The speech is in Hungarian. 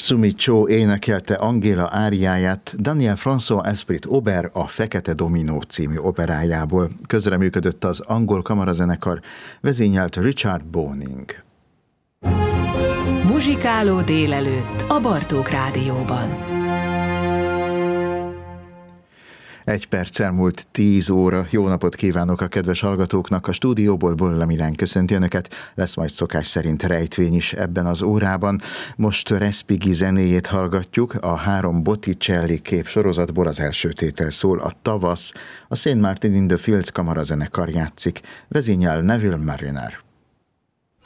Sumi Cho énekelte Angéla áriáját Daniel François Esprit Auber a Fekete Dominó című operájából. Közreműködött az angol kamarazenekar, vezényelt Richard Boning. Muzsikáló délelőtt a Bartók Rádióban. 1 perc elmúlt 10 óra. Jó napot kívánok a kedves hallgatóknak. A stúdióból Bolla Milán köszönti önöket. Lesz majd szokás szerint rejtvény is ebben az órában. Most Respighi zenéjét hallgatjuk. A 3 Botticelli kép sorozatból az első tétel szól. A Tavasz, a St. Martin in the Fields kamarazenekar játszik. Vezényel Neville Mariner.